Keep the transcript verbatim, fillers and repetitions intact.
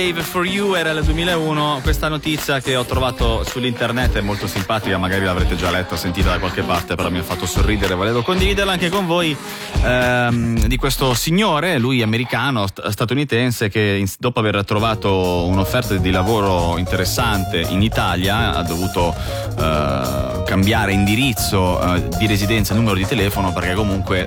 For You era il duemilauno. Questa notizia che ho trovato sull'internet è molto simpatica, magari l'avrete già letta o sentita da qualche parte, però mi ha fatto sorridere, volevo condividerla anche con voi, ehm, di questo signore, lui americano, st- statunitense, che in- dopo aver trovato un'offerta di lavoro interessante in Italia ha dovuto eh, cambiare indirizzo eh, di residenza e numero di telefono, perché comunque